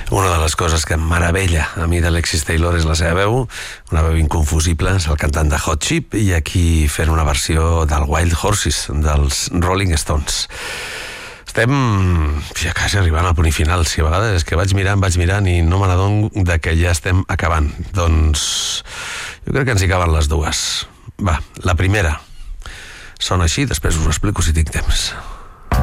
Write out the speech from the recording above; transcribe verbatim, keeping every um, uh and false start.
Una de les coses que em meravella a mi d'Alexis Taylor és la seva veu, una veu inconfusible, és el cantant de Hot Chip, i aquí fent una versió del Wild Horses, dels Rolling Stones. Estem ja quasi arribant al punt final. Si a vegades és que vaig mirant, vaig mirant i no me n'adono de que ja estem acabant. Doncs jo crec que ens hi caben les dues. Va, la primera sona així, després us ho explico si tinc temps.